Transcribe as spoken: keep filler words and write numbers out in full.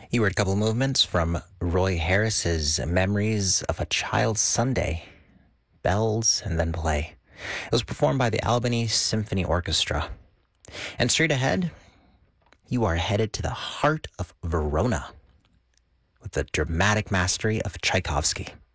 You heard a couple of movements from Roy Harris's Memories of a Child's Sunday, Bells and Then Play. It was performed by the Albany Symphony Orchestra. And straight ahead, you are headed to the heart of Verona with the dramatic mastery of Tchaikovsky.